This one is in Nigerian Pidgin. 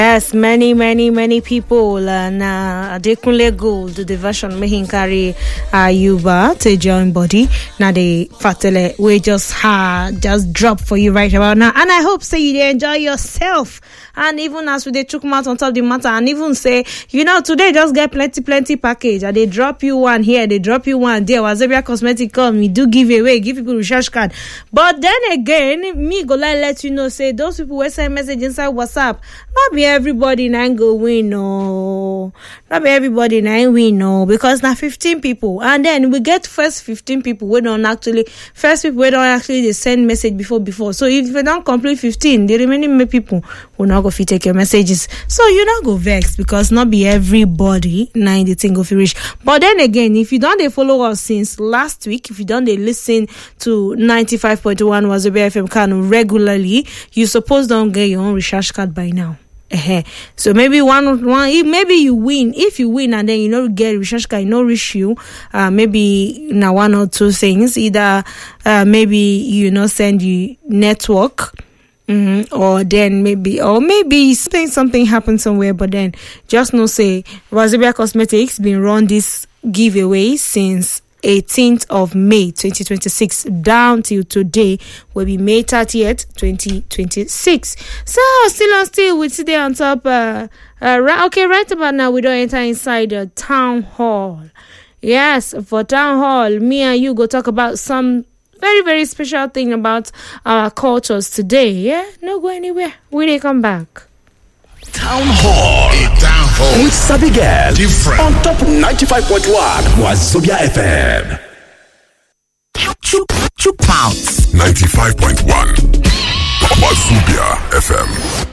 Yes, many people. Na Adekunle Gold, the version making carry Ayuba to join body. Now the fatele we just drop for you right about now, and I hope say you enjoy yourself. And even as we took out on top of the matter, and even say today just get plenty package, and they drop you one here, they drop you one there. Wazobia Cosmetic come, we do give away, give people recharge card. But then again, me go let you know say those people who send message inside WhatsApp, not be everybody now go win, no. Not be everybody now win, no. Because now 15 people, and then we get first 15 people we don't actually they send message before. So if we don't complete 15, the remaining people will not go fit take your messages. So you not go vex because not be everybody now the thing go fit reach. But then again, if you don't they follow us since last week, if you don't they listen to 95.1 Wazobia FM Kano regularly, you suppose don't get your own recharge card by now. So maybe maybe you win. If you win and then you get recharge card, reach you. Maybe now one or two things. Either maybe send you network. Or then maybe something happened somewhere, but then just say Wazobia Cosmetics been run this giveaway since 18th of May 2026 down till today will be May 30th 2026. So still we sit there on top. Right about now we don't enter inside the town hall. Yes, for town hall, me and you go talk about some very, very special thing about our cultures today. Yeah, no go anywhere. We they come back. Town Hall. A Town Hall. With Sabi Girl. Different. On top 95.1 Wazobia FM. Chup Pounds. 95.1 Wazobia FM.